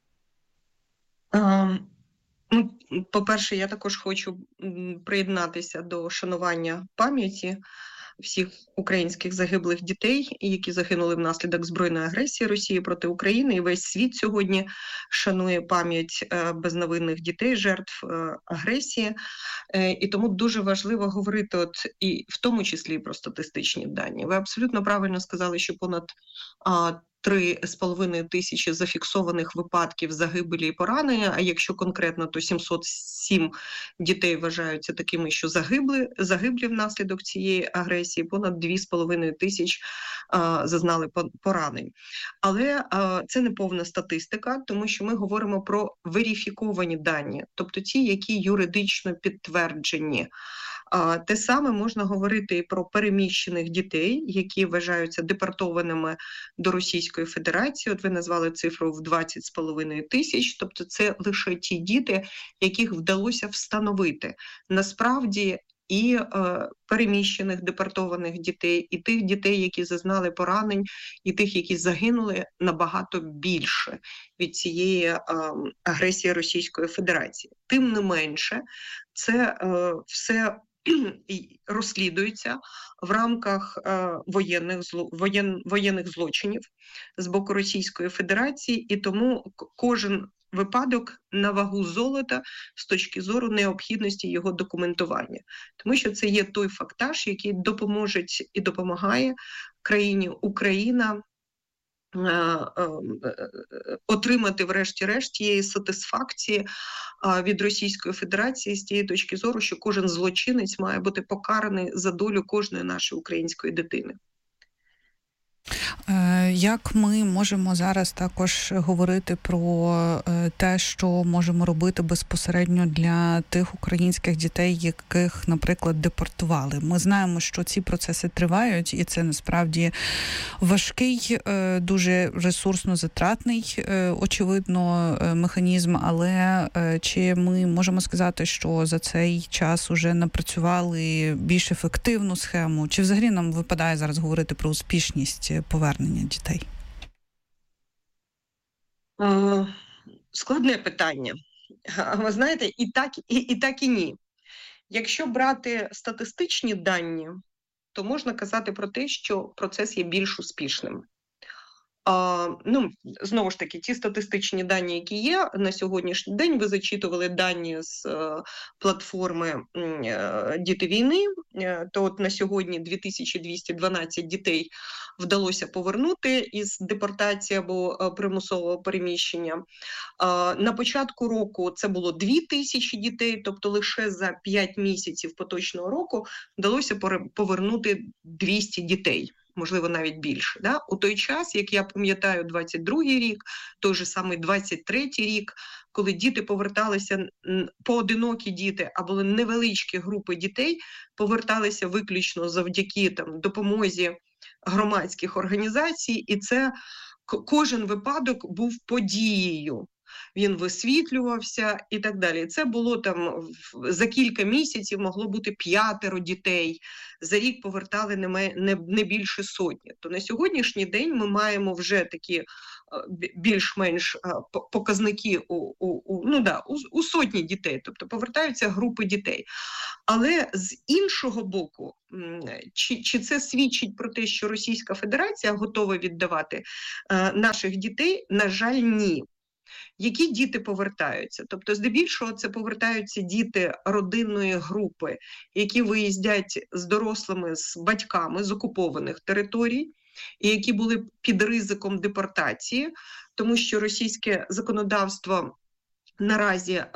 А, ну, по-перше, я також хочу приєднатися до шанування пам'яті всіх українських загиблих дітей, які загинули внаслідок збройної агресії Росії проти України. І весь світ сьогодні шанує пам'ять безневинних дітей, жертв агресії. І тому дуже важливо говорити, от і в тому числі про статистичні дані. Ви абсолютно правильно сказали, що понад три з половиною тисячі зафіксованих випадків загибелі і поранення, а якщо конкретно, то сімсот сім дітей вважаються такими, що загибли, загиблі внаслідок цієї агресії, понад дві з половиною тисяч а, зазнали поранень. Але а, це не повна статистика, тому що ми говоримо про верифіковані дані, тобто ті, які юридично підтверджені. А, те саме можна говорити і про переміщених дітей, які вважаються депортованими до Російської Федерації. От ви назвали цифру в двадцять з половиною тисяч, тобто це лише ті діти, яких вдалося встановити. Насправді і е, переміщених депортованих дітей, і тих дітей, які зазнали поранень, і тих, які загинули, набагато більше від цієї е, агресії Російської Федерації. Тим не менше, це е, все розслідується в рамках е, воєнних, зло, воєн, воєнних злочинів з боку Російської Федерації, і тому кожен випадок на вагу золота з точки зору необхідності його документування. Тому що це є той фактаж, який допоможе і допомагає країні Україна отримати врешті-решт тієї сатисфакції від Російської Федерації з тієї точки зору, що кожен злочинець має бути покараний за долю кожної нашої української дитини. Як ми можемо зараз також говорити про те, що можемо робити безпосередньо для тих українських дітей, яких, наприклад, депортували? Ми знаємо, що ці процеси тривають, і це насправді важкий, дуже ресурсно затратний, очевидно, механізм, але чи ми можемо сказати, що за цей час уже напрацювали більш ефективну схему? Чи взагалі нам випадає зараз говорити про успішність повернення дітей? Складне питання. Ви знаєте, і так, і, і так, і ні. Якщо брати статистичні дані, то можна казати про те, що процес є більш успішним. А, ну, знову ж таки, ті статистичні дані, які є на сьогоднішній день, ви зачитували дані з е, платформи е, «Діти війни», е, то от на сьогодні дві тисячі двісті дванадцять дітей вдалося повернути із депортації або е, примусового переміщення. Е, на початку року це було дві тисячі дітей, тобто лише за п'ять місяців поточного року вдалося повернути двісті дітей. Можливо, навіть більше. Да? У той час, як я пам'ятаю, двадцять другий рік, той же самий двадцять третій рік, коли діти поверталися, поодинокі діти, а були невеличкі групи дітей, поверталися виключно завдяки там, допомозі громадських організацій, і це кожен випадок був подією. Він висвітлювався і так далі. Це було там за кілька місяців могло бути п'ятеро дітей. За рік повертали не, не, не більше сотні. То на сьогоднішній день ми маємо вже такі більш-менш показники у, у, у, ну да, у, у сотні дітей, тобто повертаються групи дітей. Але з іншого боку, чи, чи це свідчить про те, що Російська Федерація готова віддавати е, наших дітей? На жаль, ні. Які діти повертаються? Тобто, здебільшого, це повертаються діти родинної групи, які виїздять з дорослими, з батьками з окупованих територій, і які були під ризиком депортації, тому що російське законодавство наразі е,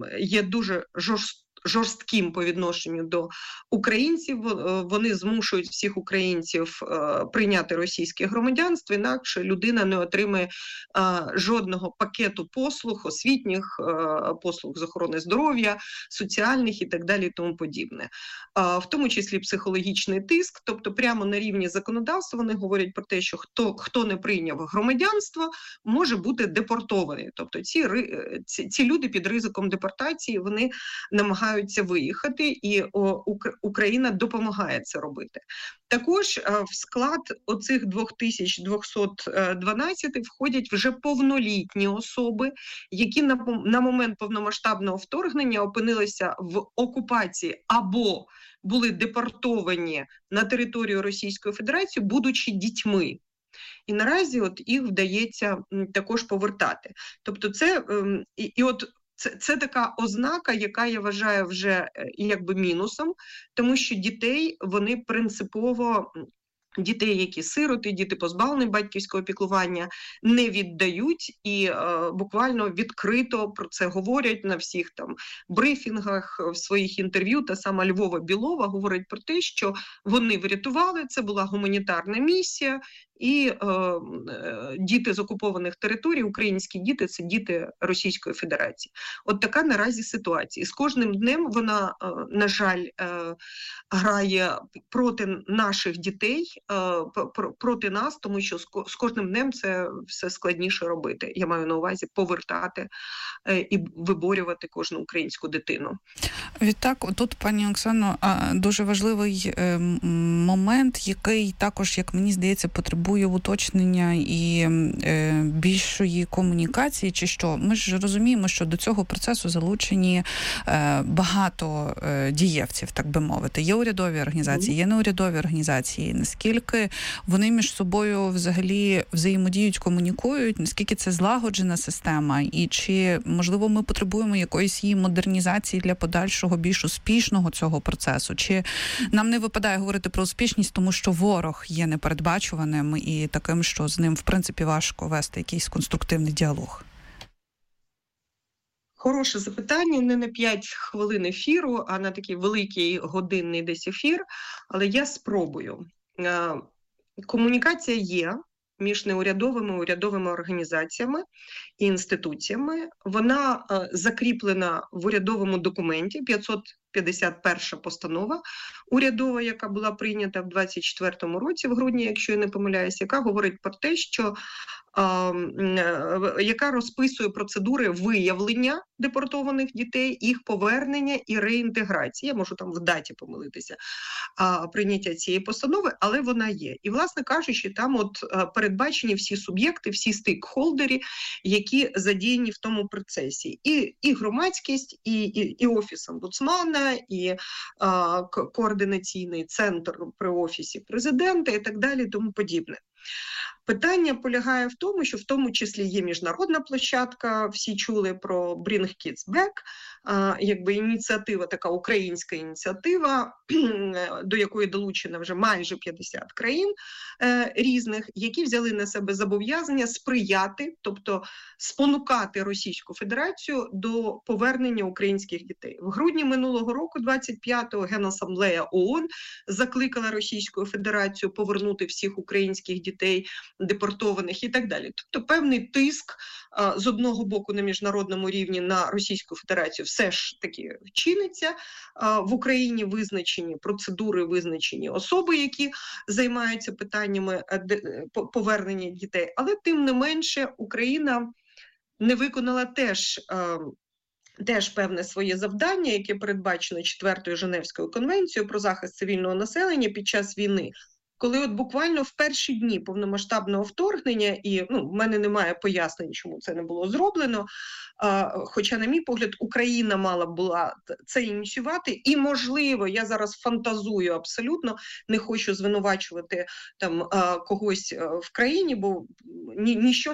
є дуже жорстким, жорстким по відношенню до українців. Вони змушують всіх українців е, прийняти російське громадянство, інакше людина не отримає е, жодного пакету послуг, освітніх, е, послуг з охорони здоров'я, соціальних і так далі і тому подібне. Е, в тому числі психологічний тиск, тобто прямо на рівні законодавства вони говорять про те, що хто, хто не прийняв громадянство, може бути депортований. Тобто ці, ці, ці люди під ризиком депортації, вони намагаються виїхати, і о, Україна допомагає це робити. Також е, в склад оцих дві тисячі двісті дванадцять входять вже повнолітні особи, які на, на момент повномасштабного вторгнення опинилися в окупації або були депортовані на територію Російської Федерації, будучи дітьми. І наразі от їх вдається також повертати. Тобто це, е, і, і от Це, це така ознака, яка я вважаю вже якби мінусом, тому що дітей, вони принципово, дітей, які сироти, діти позбавлені батьківського піклування, не віддають і е, буквально відкрито про це говорять на всіх там брифінгах, в своїх інтерв'ю. Та сама Львова Білова говорить про те, що вони врятували, це була гуманітарна місія, і е, е, діти з окупованих територій, українські діти, це діти Російської Федерації. От така наразі ситуація. І з кожним днем вона, е, на жаль, е, грає проти наших дітей, е, проти нас, тому що з кожним днем це все складніше робити. Я маю на увазі повертати е, і виборювати кожну українську дитину. Відтак, тут, пані Оксано, дуже важливий момент, який також, як мені здається, потребує уточнення і е, більшої комунікації, чи що. Ми ж розуміємо, що до цього процесу залучені е, багато е, дієвців, так би мовити. Є урядові організації, є неурядові організації. Наскільки вони між собою взагалі взаємодіють, комунікують, наскільки це злагоджена система, і чи, можливо, ми потребуємо якоїсь її модернізації для подальшого більш успішного цього процесу? Чи нам не випадає говорити про успішність, тому що ворог є непередбачуваним і таким, що з ним, в принципі, важко вести якийсь конструктивний діалог? Хороше запитання. Не на п'ять хвилин ефіру, а на такий великий годинний десь ефір. Але я спробую. Комунікація є між неурядовими і урядовими організаціями і інституціями. Вона закріплена в урядовому документі, п'ятсот п'ятдесят перша постанова урядова, яка була прийнята в двадцять четвертому році, в грудні, якщо я не помиляюсь, яка говорить про те, що яка розписує процедури виявлення депортованих дітей, їх повернення і реінтеграції. Я можу там в даті помилитися прийняття цієї постанови, але вона є. І, власне кажучи, там от передбачені всі суб'єкти, всі стейкхолдери, які задіяні в тому процесі. І, і громадськість, і, і, і Офіс омбудсмана, і а, координаційний центр при Офісі президента і так далі, тому подібне. Питання полягає в тому, що в тому числі є міжнародна площадка, всі чули про Bring Kids Back, якби ініціатива, така українська ініціатива, до якої долучено вже майже п'ятдесят країн різних, які взяли на себе зобов'язання сприяти, тобто спонукати Російську Федерацію до повернення українських дітей. В грудні минулого року, двадцять п'ятого, Генасамблея ООН закликала Російську Федерацію повернути всіх українських дітей, депортованих і так далі. Тобто певний тиск а, з одного боку на міжнародному рівні на Російську Федерацію все ж таки чиниться. А, в Україні визначені процедури, визначені особи, які займаються питаннями повернення дітей. Але тим не менше Україна не виконала теж а, Теж певне своє завдання, яке передбачено четвертою Женевською конвенцією про захист цивільного населення під час війни. Коли от буквально в перші дні повномасштабного вторгнення, і ну, в мене немає пояснень, чому це не було зроблено, а, хоча, на мій погляд, Україна мала була це ініціювати, і, можливо, я зараз фантазую абсолютно, не хочу звинувачувати там а, когось в країні, бо ні, ніщо